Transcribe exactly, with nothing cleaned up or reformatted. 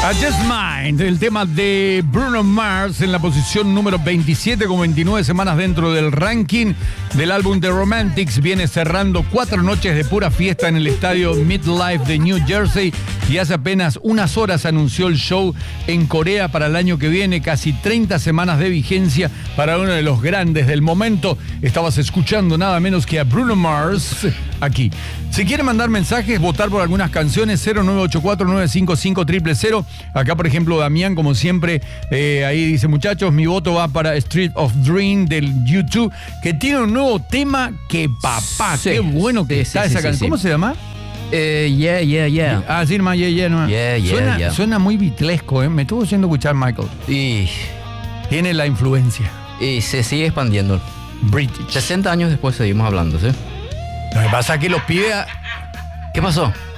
I Just Mind, el tema de Bruno Mars en la posición número veintisiete con veintinueve semanas dentro del ranking del álbum The Romantics. Viene cerrando cuatro noches de pura fiesta en el estadio MetLife de New Jersey y hace apenas unas horas anunció el show en Corea para el año que viene. Casi treinta semanas de vigencia para uno de los grandes del momento. Estabas escuchando nada menos que a Bruno Mars aquí. Si quieren mandar mensajes, votar por algunas canciones, cero nueve ocho cuatro nueve cinco cinco cero cero cero. Acá, por ejemplo, Damián, como siempre, eh, ahí dice, muchachos, mi voto va para Street of Dream del YouTube, que tiene un nuevo tema que, papá, sí, qué bueno que sí, está sí, esa sí, canción. sí. ¿Cómo se llama? Eh, yeah, yeah, yeah. Ah, sí, nomás, yeah, yeah, nomás. Yeah, yeah, suena, yeah. suena muy bitlesco, ¿eh? Me estuvo haciendo escuchar Michael. Y, Tiene la influencia y se sigue expandiendo. British. sesenta años después seguimos hablando, ¿sí? Lo que pasa es que los pibes... ¿Qué pasó?